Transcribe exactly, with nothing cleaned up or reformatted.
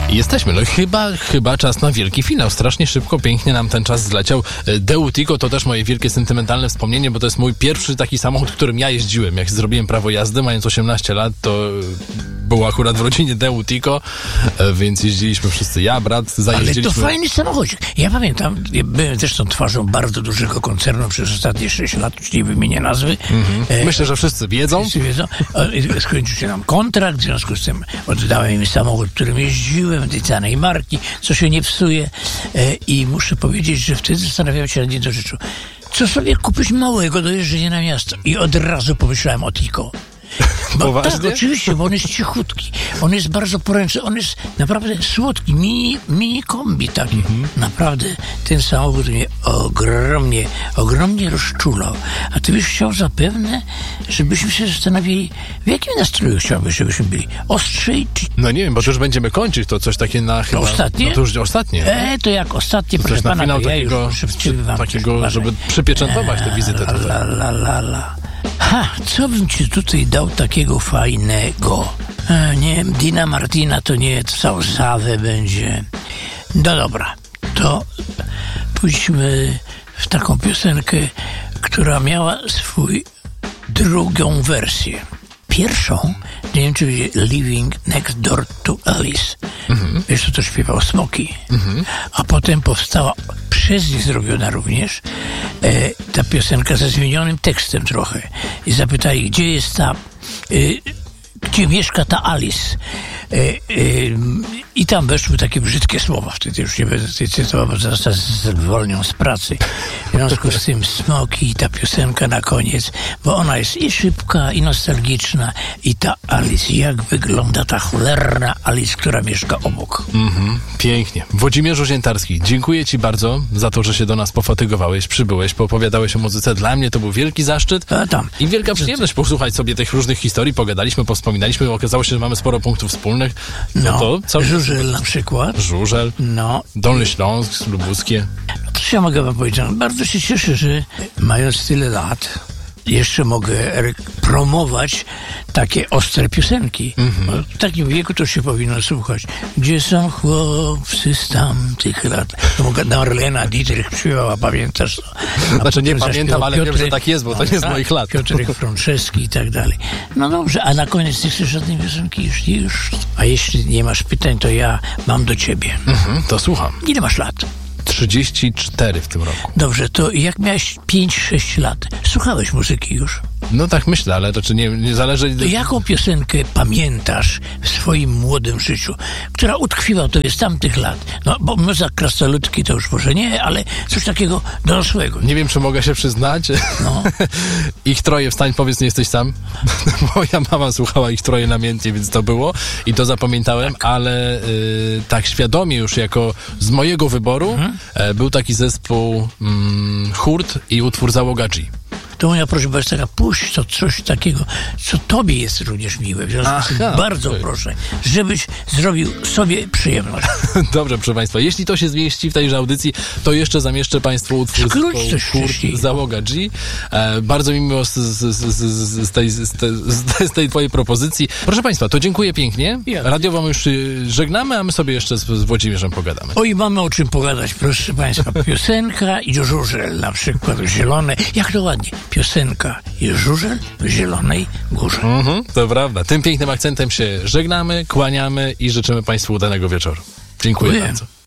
I jesteśmy. No chyba, chyba czas na wielki finał. Strasznie szybko, pięknie nam ten czas zleciał. Deutico to też moje wielkie sentymentalne wspomnienie, bo to jest mój pierwszy taki samochód, którym ja jeździłem. Jak zrobiłem prawo jazdy, mając osiemnaście lat, to było akurat w rodzinie Deutico, więc jeździliśmy wszyscy. Ja, brat, zajeździliśmy. Ale to fajny samochodzik. Ja pamiętam, ja byłem zresztą twarzą bardzo dużego koncernu przez ostatnie sześć lat, już nie wymienię nazwy. Mhm. Myślę, że wszyscy wiedzą. Wszyscy wiedzą. Skończył się nam kontrakt, w związku z tym oddałem im samochód, którym jeździłem, tej danej marki, co się nie psuje. I muszę powiedzieć, że wtedy zastanawiałem się nad jedną rzeczą. Co sobie kupić małego do jeżdżenia na miasto? I od razu pomyślałem o Tico. Bo tak, oczywiście, bo on jest cichutki. On jest bardzo poręczny. On jest naprawdę słodki. Mini, mini kombi taki. Mhm. Naprawdę ten samochód mnie ogromnie, ogromnie rozczulał. A ty byś chciał zapewne, żebyśmy się zastanowili, w jakim nastroju chciałbyś, żebyśmy byli? Ostrzej czy... No nie wiem, bo to już będziemy kończyć. To coś takie na chyba... To ostatnie? No to już ostatnie. E, to jak ostatnie, to proszę pana, na finał to ja takiego, już przyprzywam takiego, żeby przypieczętować tę wizytę la, tutaj. La, la, la, la. Ha, co bym ci tutaj dał takiego fajnego? E, nie wiem, Dina Martina to nie, to Salsawę będzie. No dobra, to pójdźmy w taką piosenkę, która miała swój drugą wersję. Pierwszą, nie wiem czy wie, Living Next Door to Alice. Mhm. Wiesz, co to śpiewał Smoki. Mhm. A potem powstała, przez nich zrobiona również, e, ta piosenka ze zmienionym tekstem trochę. I zapytali, gdzie jest ta, e, gdzie mieszka ta Alice. E, e, I tam weszły takie brzydkie słowa. Wtedy już nie będę cytował, bo zaraz nas zwolnią z pracy. W związku z tym Smoki i ta piosenka na koniec, bo ona jest i szybka, i nostalgiczna. I ta Alice, jak wygląda ta cholerna Alice, która mieszka obok. Mhm, pięknie. Włodzimierzu Ziętarski, dziękuję ci bardzo za to, że się do nas pofatygowałeś, przybyłeś, poopowiadałeś o muzyce. Dla mnie to był wielki zaszczyt A tam. i wielka przyjemność posłuchać sobie tych różnych historii. Pogadaliśmy, powspominaliśmy, okazało się, że mamy sporo punktów wspólnych. No, no to co? Żużel na przykład. Żużel. No. Dolny Śląsk, Lubuskie. No to ja mogę wam powiedzieć, bardzo się cieszę, że mając tyle lat, jeszcze mogę promować takie ostre piosenki. Mm-hmm. W takim wieku to się powinno słuchać. Gdzie są chłopcy z tamtych lat? To Marlena Dietrich śpiewała, pamiętasz to? A znaczy nie pamiętam, ale Piotrek, wiem, że tak jest, bo to nie z moich lat. Piotrek Frączewski i tak dalej. No dobrze, a na koniec nie chcesz żadnej piosenki? Już, już. A jeśli nie masz pytań, to ja mam do ciebie. Mm-hmm, to słucham. Ile masz lat? trzydzieści cztery w tym roku. Dobrze, to jak miałeś pięć sześć lat, słuchałeś muzyki już? No tak myślę, ale to czy nie, nie zależy... To jaką piosenkę pamiętasz w swoim młodym życiu, która utkwiła w tobie z tamtych lat? No, bo muza krasnoludki to już może nie, ale coś takiego dorosłego. Nie wiem, czy mogę się przyznać. No. Ich troje, wstań, powiedz, nie jesteś sam. Moja mama słuchała Ich troje namiętnie, więc to było i to zapamiętałem, tak. Ale y, tak świadomie już jako z mojego wyboru mhm. y, był taki zespół y, Hurt i utwór Załoga G. To moja prośba jest taka, puść to coś takiego, co tobie jest również miłe. W związku z tym bardzo okay. proszę, żebyś zrobił sobie przyjemność. Dobrze, proszę państwa, jeśli to się zmieści w tejże audycji, to jeszcze zamieszczę państwu utwór z Załoga G. E, bardzo mi miło z, z, z, z, z, tej, z, te, z tej twojej propozycji. Proszę państwa, to dziękuję pięknie. Ja. Radiowo już żegnamy, a my sobie jeszcze z, z Włodzimierzem pogadamy. Oj, mamy o czym pogadać, proszę państwa. Piosenka i żużel, na przykład zielone. Jak to ładnie. Piosenka i żużel w Zielonej Górze. Mhm, to prawda. Tym pięknym akcentem się żegnamy, kłaniamy i życzymy państwu udanego wieczoru. Dziękuję, Dziękuję. bardzo.